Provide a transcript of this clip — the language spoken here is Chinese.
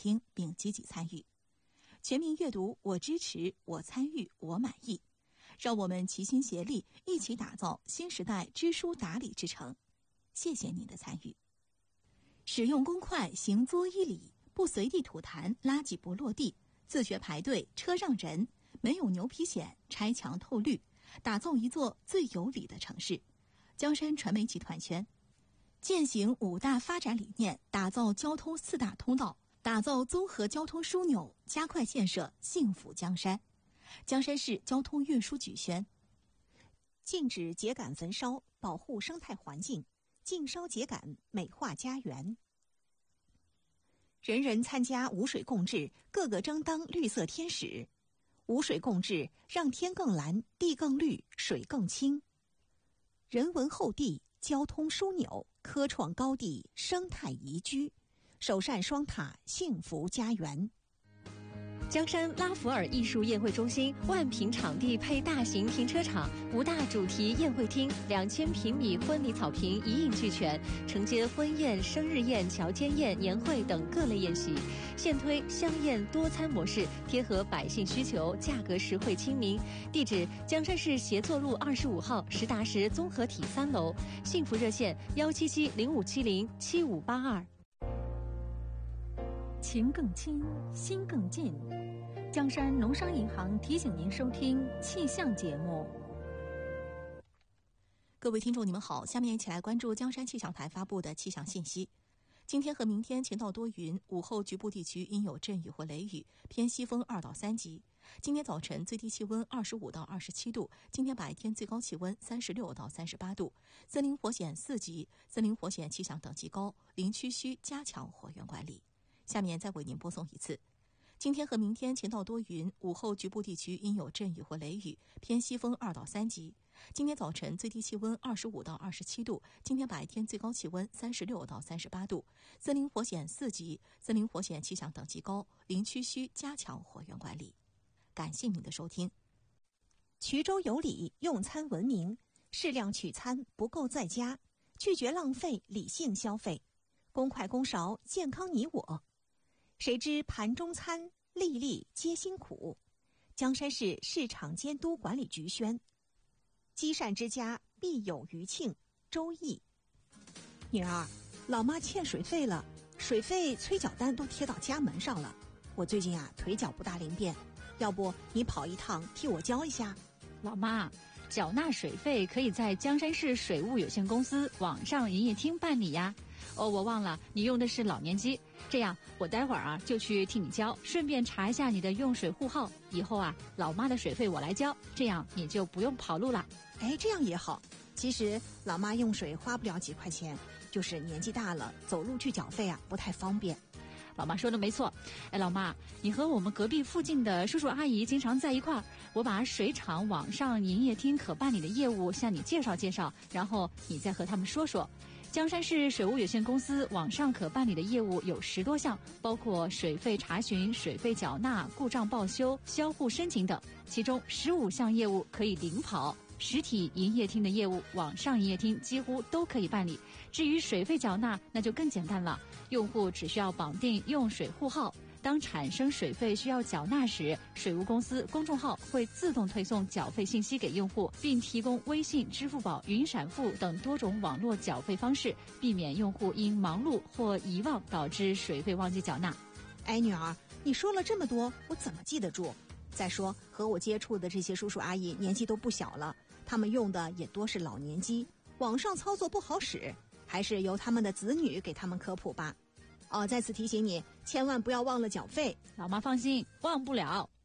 听并积极参与。全民阅读，我支持，我参与，我满意。让我们齐心协力，一起打造新时代知书达理之城。谢谢您的参与。使用公筷行作一礼，不随地吐痰，垃圾不落地，自觉排队，车让人，没有牛皮癣，拆墙透绿，打造一座最有礼的城市。江山传媒集团圈践行5大发展理念，打造交通4大通道，打造综合交通枢纽，加快建设幸福江山。江山市交通运输局宣： 禁止秸秆焚烧，保护生态环境，禁烧秸秆，美化家园。人人参加无水共治，个个争当绿色天使。无水共治，让天更蓝，地更绿，水更清。人文厚地，交通枢纽，科创高地，生态宜居，首善双塔，幸福家园。 江山拉弗尔艺术宴会中心万平场地配大型停车场，5大主题宴会厅，2000平米婚礼草坪一应俱全，承接婚宴、生日宴、乔迁宴、年会等各类宴席。现推香宴多餐模式，贴合百姓需求，价格实惠亲民。地址：江山市协作路25号实达实综合体3楼。幸福热线17705707582。 情更亲，心更近。江山农商银行提醒您收听气象节目。 各位听众你们好，下面一起来关注江山气象台发布的气象信息。今天和明天晴到多云，午后局部地区应有阵雨或雷雨，偏西风2到3级。今天早晨最低气温25到27度，今天白天最高气温36到38度。森林火险4级，森林火险气象等级高，林区需加强火源管理。下面再为您播送一次。今天和明天晴到多云，午后局部地区应有阵雨或雷雨，偏西风2到3级。今天早晨最低气温25到27度，今天白天最高气温36到38度。森林火险4级，森林火险气象等级高，林区需加强火源管理。感谢您的收听。 衢州有礼，用餐文明，适量取餐，不够在家，拒绝浪费，理性消费，公筷公勺，健康你我。谁知盘中餐，粒粒皆辛苦。江山市市场监督管理局宣：积善之家必有余庆。周易。女儿，老妈欠水费了，水费催缴单都贴到家门上了。我最近腿脚不大灵便，要不你跑一趟替我交一下？ 老妈，缴纳水费可以在江山市水务有限公司网上营业厅办理呀。哦，我忘了你用的是老年机，这样我待会儿就去替你交，顺便查一下你的用水户号。以后老妈的水费我来交，这样你就不用跑路了。 哎，这样也好。其实老妈用水花不了几块钱，就是年纪大了，走路去缴费不太方便。 老妈说的没错。哎，老妈，你和我们隔壁附近的叔叔阿姨经常在一块儿，我把水厂网上营业厅可办理的业务向你介绍介绍，然后你再和他们说说。江山市水务有限公司网上可办理的业务有10多项，包括水费查询、水费缴纳、故障报修、销户申请等，其中15项业务可以零跑。实体营业厅的业务，网上营业厅几乎都可以办理。至于水费缴纳，那就更简单了，用户只需要绑定用水户号，当产生水费需要缴纳时，水务公司公众号会自动推送缴费信息给用户，并提供微信、支付宝、云闪付等多种网络缴费方式，避免用户因忙碌或遗忘导致水费忘记缴纳。 哎，女儿，你说了这么多，我怎么记得住？再说和我接触的这些叔叔阿姨年纪都不小了，他们用的也多是老年机，网上操作不好使，还是由他们的子女给他们科普吧。在此提醒你，千万不要忘了缴费。 老妈放心，忘不了。